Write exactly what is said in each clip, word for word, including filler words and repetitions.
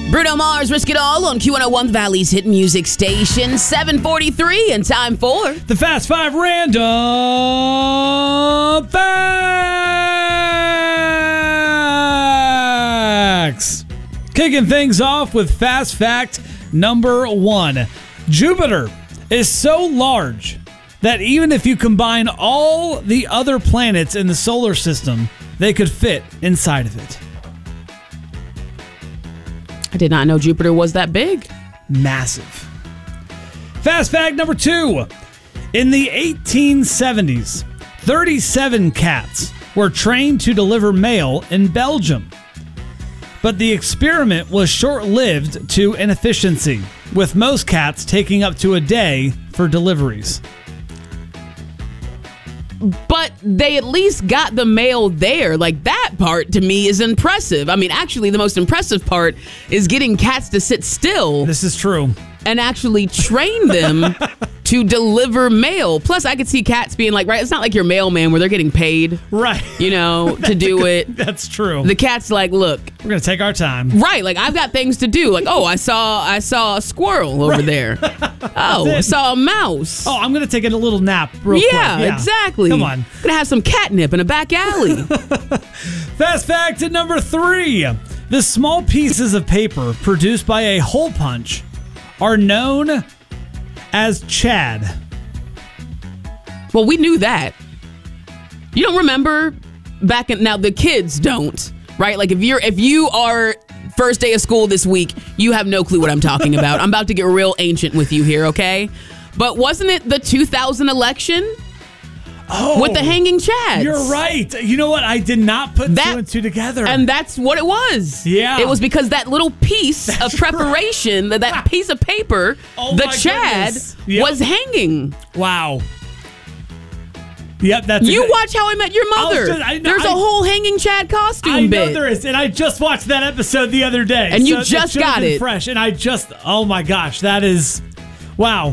Bruno Mars, Risk It All on Q one oh one, the Valley's hit music station. seven forty-three and time for the Fast Five Random Facts. Kicking things off with Fast Fact number one. Jupiter is so large that even if you combine all the other planets in the solar system, they could fit inside of it. I did not know Jupiter was that big. Massive. Fast fact number two. In the eighteen seventies, thirty-seven cats were trained to deliver mail in Belgium. But the experiment was short-lived to inefficiency, with most cats taking up to a day for deliveries. But they at least got the mail there. Like, that part to me is impressive. I mean, actually, the most impressive part is getting cats to sit still. This is true. And actually train them to deliver mail. Plus, I could see cats being like, right, it's not like your mailman where they're getting paid. Right. You know, to do it. That's true. The cat's like, look. We're going to take our time. Right. Like, I've got things to do. Like, oh, I saw I saw a squirrel over right. there. Oh, I saw a mouse. Oh, I'm going to take a little nap real yeah, quick. Yeah, exactly. Come on. Going to have some catnip in a back alley. Fast fact at number three. The small pieces of paper produced by a hole punch are known as Chad. Well, we knew that. You don't remember back in, now the kids don't, right? Like if you're if you are first day of school this week, you have no clue what I'm talking about. I'm about to get real ancient with you here, okay? But wasn't it the two thousand election? Oh, with the hanging chads. You're right. You know what? I did not put that, two and two together. And that's what it was. Yeah. It was because that little piece that's of preparation, right. that, that piece of paper, oh the chad, yep. was hanging. Wow. Yep, that's You good. watch How I Met Your Mother. Just, I know, There's I, a whole hanging chad costume I bit. know there is, and I just watched that episode the other day. And so you just it got it. Fresh, and I just, oh my gosh, that is, wow.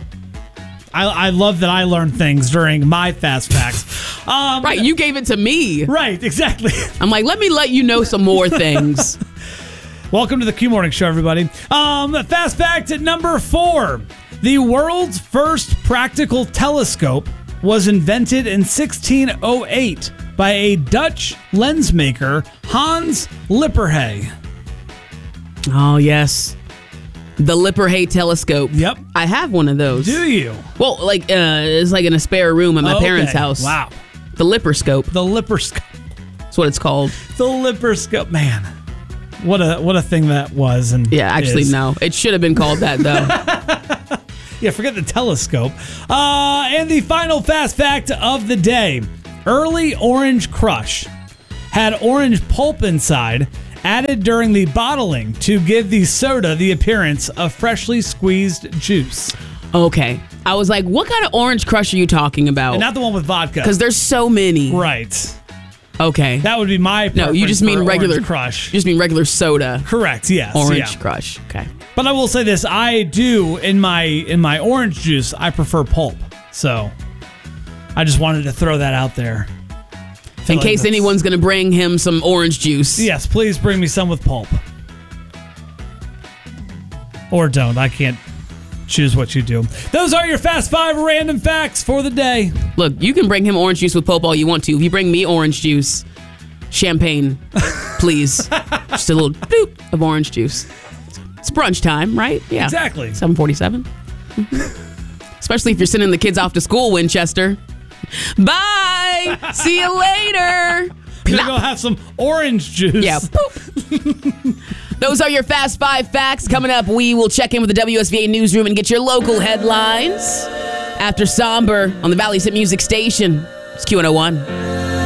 I, I love that I learned things during my Fast Facts. Um, right, you gave it to me. Right, exactly. I'm like, let me let you know some more things. Welcome to the Q Morning Show, everybody. Um, Fast Fact at number four. The world's first practical telescope was invented in sixteen oh eight by a Dutch lens maker, Hans Lippershey. Oh, yes. The Lippershey telescope. Yep. I have one of those. Do you? Well, like, uh, it's like in a spare room at my oh, parents' okay. house. Wow. The Lipperscope. The Lipperscope. That's what it's called. The Lipperscope. Man, what a what a thing that was. And yeah, actually, is. no. It should have been called that, though. Yeah, forget the telescope. Uh, and the final fast fact of the day. Early Orange Crush had orange pulp inside, added during the bottling to give the soda the appearance of freshly squeezed juice. Okay. I was like, what kind of Orange Crush are you talking about? And not the one with vodka. Because there's so many. Right. Okay. That would be my preference. No, you just mean regular Orange Crush. You just mean regular soda. Correct, yes. Orange yeah. Crush. Okay. But I will say this, I do in my in my orange juice, I prefer pulp. So I just wanted to throw that out there. In like case that's... anyone's going to bring him some orange juice. Yes, please bring me some with pulp. Or don't. I can't choose what you do. Those are your Fast Five random facts for the day. Look, you can bring him orange juice with pulp all you want to. If you bring me orange juice, champagne, please. Just a little doop of orange juice. It's brunch time, right? Yeah. Exactly. seven forty-seven. Mm-hmm. Especially if you're sending the kids off to school, Winchester. Bye. See you later. We're going to go have some orange juice. Yeah. Those are your Fast Five facts. Coming up, we will check in with the W S V A newsroom and get your local headlines after Somber on the Valley's Hit Music Station. It's Q one oh one.